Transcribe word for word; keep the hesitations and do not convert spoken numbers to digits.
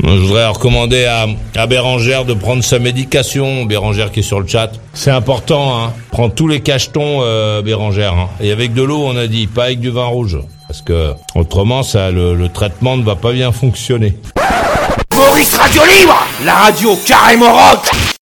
Je voudrais recommander à, à Bérangère de prendre sa médication. Bérangère qui est sur le chat. C'est important, hein. Prends tous les cachetons, euh, Bérangère. Hein. Et avec de l'eau, on a dit, pas avec du vin rouge. Parce que autrement, ça, le, le traitement ne va pas bien fonctionner. Maurice Radio Libre, la radio carrément rock.